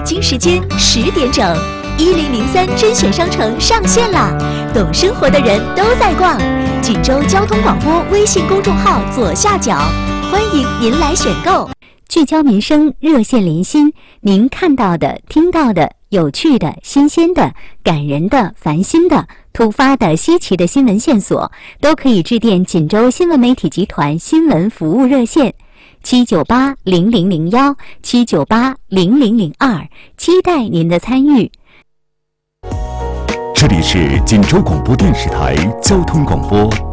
京时间10点整，1003甄选商城上线啦！懂生活的人都在逛。锦州交通广播微信公众号左下角，欢迎您来选购。 聚焦民生，热线连心，您看到的、听到的、有趣的、新鲜的、感人的、烦心的、突发的、稀奇的新闻线索，都可以致电锦州新闻媒体集团新闻服务热线7980001 7980002，期待您的参与。 这里是锦州广播电视台交通广播